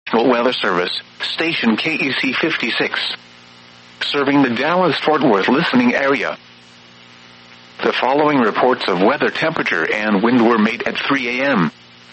Weather Service, station KEC 56. Serving the Dallas-Fort Worth listening area. The following reports of weather, temperature, and wind were made at 3 a.m.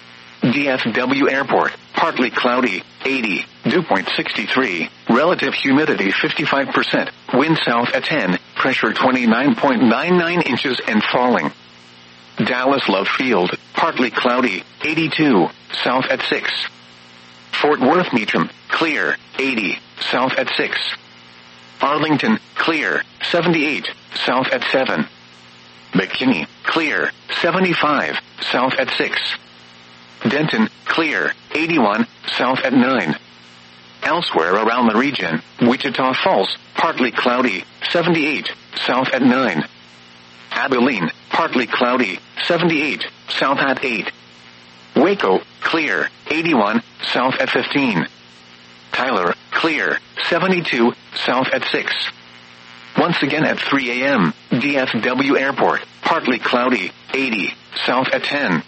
DFW Airport, partly cloudy, 80, dew point 63, relative humidity 55%, wind south at 10, pressure 29.99 inches and falling. Dallas Love Field, partly cloudy, 82, south at 6. Fort Worth Meacham, clear, 80, south at 6. Arlington, clear, 78, south at 7. McKinney, clear, 75, south at 6. Denton, clear, 81, south at 9. Elsewhere around the region, Wichita Falls, partly cloudy, 78, south at 9. Abilene, partly cloudy, 78, south at 8. Waco, clear, 81, south at 15. Tyler, clear, 72, south at 6. Once again at 3 a.m., DFW Airport, partly cloudy, 80, south at 10.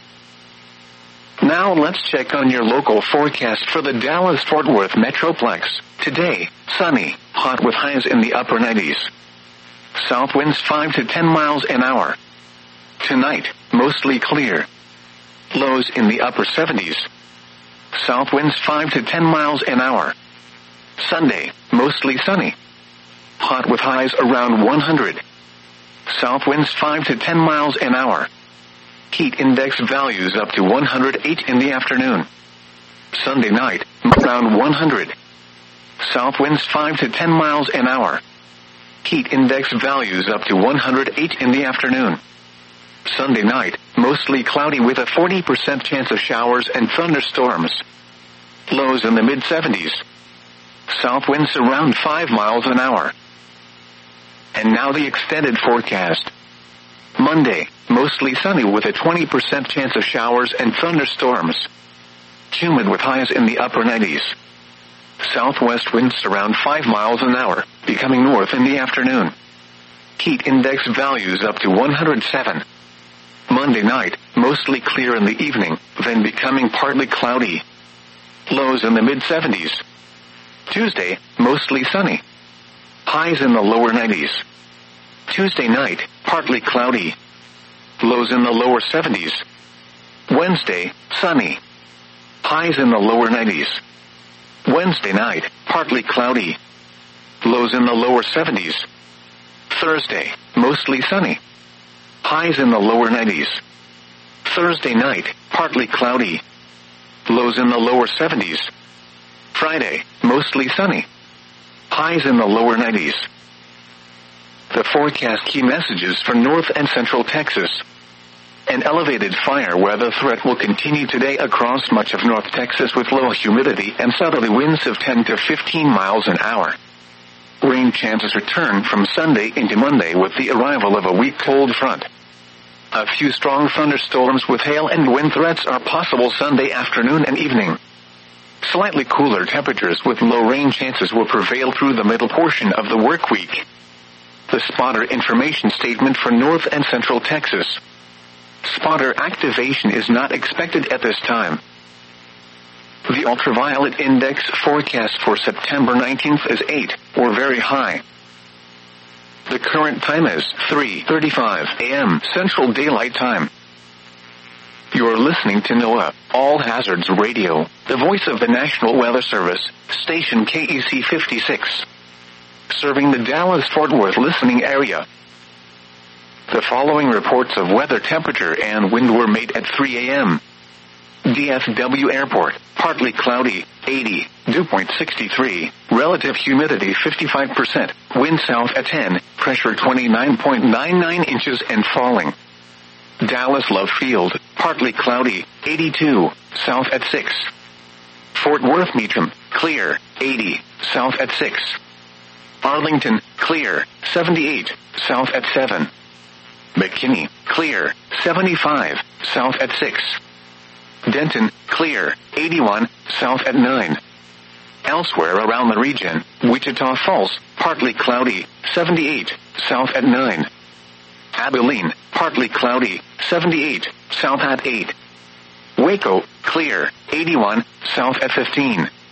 Now let's check on your local forecast for the Dallas-Fort Worth Metroplex. Today, sunny, hot with highs in the upper 90s. South winds 5 to 10 miles an hour. Tonight, mostly clear. Lows in the upper 70s. South winds 5 to 10 miles an hour. Sunday, mostly sunny. Hot with highs around 100. South winds 5 to 10 miles an hour. Heat index values up to 108 in the afternoon. Sunday night, around 100. South winds 5 to 10 miles an hour. Heat index values up to 108 in the afternoon. Sunday night, mostly cloudy with a 40% chance of showers and thunderstorms. Lows in the mid-70s. South winds around 5 miles an hour. And now the extended forecast. Monday, mostly sunny with a 20% chance of showers and thunderstorms. Humid with highs in the upper 90s. Southwest winds around 5 miles an hour, becoming north in the afternoon. Heat index values up to 107. Monday night, mostly clear in the evening, then becoming partly cloudy. Lows in the mid-70s. Tuesday, mostly sunny. Highs in the lower 90s. Tuesday night, partly cloudy. Lows in the lower 70s. Wednesday, sunny. Highs in the lower 90s. Wednesday night, partly cloudy. Lows in the lower 70s. Thursday, mostly sunny. Highs in the lower 90s. Thursday night, partly cloudy. Lows in the lower 70s. Friday, mostly sunny. Highs in the lower 90s. The forecast key messages for North and Central Texas. An elevated fire weather threat will continue today across much of North Texas with low humidity and southerly winds of 10 to 15 miles an hour. Rain chances return from Sunday into Monday with the arrival of a weak cold front. A few strong thunderstorms with hail and wind threats are possible Sunday afternoon and evening. Slightly cooler temperatures with low rain chances will prevail through the middle portion of the work week. The spotter information statement for North and Central Texas. Spotter activation is not expected at this time. The ultraviolet index forecast for September 19th is 8, or very high. The current time is 3:35 a.m. Central Daylight Time. You're listening to NOAA, All Hazards Radio, the voice of the National Weather Service, station KEC 56. Serving the Dallas-Fort Worth listening area. The following reports of weather, temperature, and wind were made at 3 a.m. DFW Airport, partly cloudy, 80, dew point 63, relative humidity 55%, wind south at 10, pressure 29.99 inches and falling. Dallas Love Field, partly cloudy, 82, south at 6. Fort Worth Meacham, clear, 80, south at 6. Arlington, clear, 78, south at 7. McKinney, clear, 75, south at 6. Denton, clear, 81, south at 9. Elsewhere around the region, Wichita Falls, partly cloudy, 78, south at 9. Abilene, partly cloudy, 78, south at 8. Waco, clear, 81, south at 15.